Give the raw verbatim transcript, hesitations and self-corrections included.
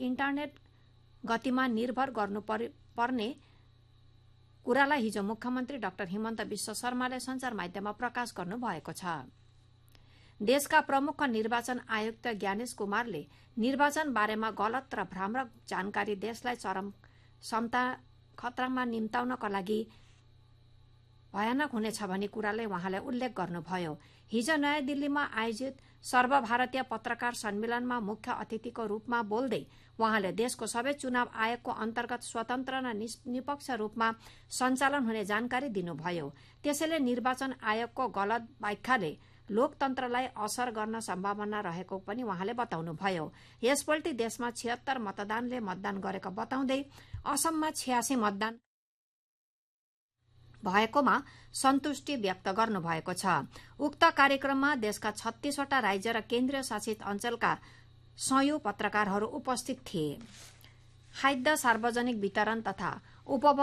Internet गतिमा निर्भर गर्नु पर्ने कुरालाई हिजो मुख्यमन्त्री डाक्टर हिमन्त विश्व शर्माले सञ्चार माध्यममा प्रकाश गर्नु भएको छ। देशका प्रमुख निर्वाचन आयुक्त ज्ञानेश कुमारले निर्वाचन बारेमा गलत र भ्रामक जानकारी देशलाई चरम क्षमता खतरामा निम्ताउनका लागि भयानक हुनेछ भन्ने कुरालाई उहाँले उल्लेख गर्नुभयो। हिजो नयाँ दिल्लीमा आयोजित सर्वभारतीय पत्रकार सम्मेलनमा मुख्य अतिथिको रूपमा बोल्दै उहाँले देशको सबै चुनाव आयोगको अन्तर्गत स्वतन्त्र र निष्पक्ष रूपमा सञ्चालन हुने जानकारी दिनुभयो। त्यसैले निर्वाचन आयोगको गलत व्याख्याले लोकतन्त्रलाई असर गर्न सम्भावना रहेको पनि उहाँले बताउनुभयो। यसपल्ट देशमा छिहत्तर मतदानले मतदान गरेको बताउँदै असममा छयासी मतदान भएकोमा सन्तुष्टि व्यक्त गर्नुभएको छ। उक्त कार्यक्रममा देशका छत्तीसवटा राज्य र केन्द्रीय शासित अञ्चलका सयौं पत्रकारहरू उपस्थित थिए। खाद्य सार्वजनिक वितरण तथा उपभोक्ता